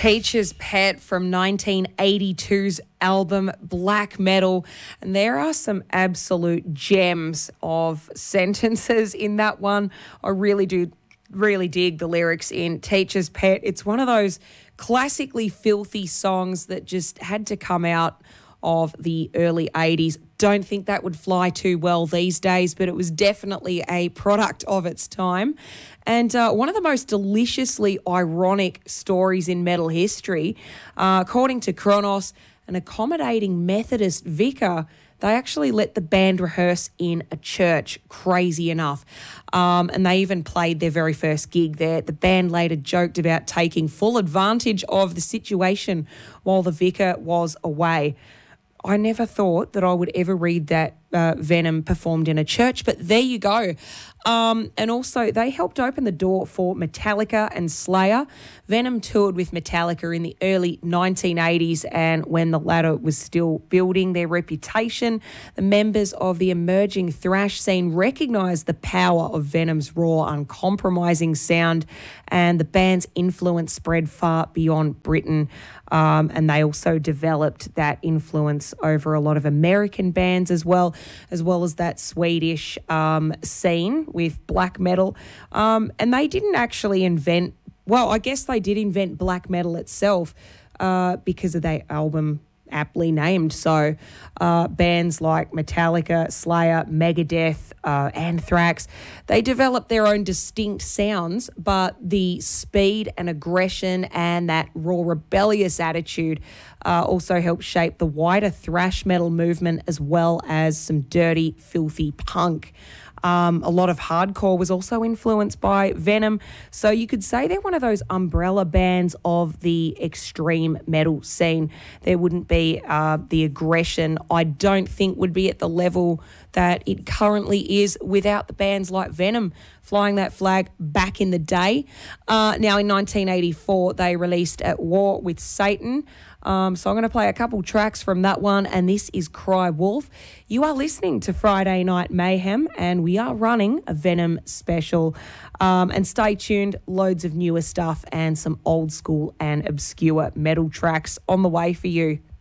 Teacher's Pet from 1982's album Black Metal. And there are some absolute gems of sentences in that one. I really dig the lyrics in Teacher's Pet. It's one of those classically filthy songs that just had to come out of the early 80s. Don't think that would fly too well these days, but it was definitely a product of its time. And one of the most deliciously ironic stories in metal history, according to Kronos, an accommodating Methodist vicar, they actually let the band rehearse in a church, crazy enough. And they even played their very first gig there. The band later joked about taking full advantage of the situation while the vicar was away. I never thought that I would ever read that Venom performed in a church, but there you go. And also, they helped open the door for Metallica and Slayer. Venom toured with Metallica in the early 1980s, and when the latter was still building their reputation, the members of the emerging thrash scene recognised the power of Venom's raw, uncompromising sound, and the band's influence spread far beyond Britain. And they also developed that influence over a lot of American bands as well as that Swedish scene with black metal. And they didn't actually invent, well, I guess they did invent black metal itself because of their album aptly named. So bands like Metallica, Slayer, Megadeth, Anthrax, they developed their own distinct sounds, but the speed and aggression and that raw rebellious attitude also helped shape the wider thrash metal movement, as well as some dirty, filthy punk. A lot of hardcore was also influenced by Venom. So you could say they're one of those umbrella bands of the extreme metal scene. There wouldn't be the aggression, I don't think, would be at the level that it currently is without the bands like Venom flying that flag back in the day. Now, in 1984, they released At War with Satan. So I'm going to play a couple tracks from that one, and this is Cry Wolf. You are listening to Friday Night Mayhem, and we are running a Venom special. And stay tuned, loads of newer stuff and some old school and obscure metal tracks on the way for you.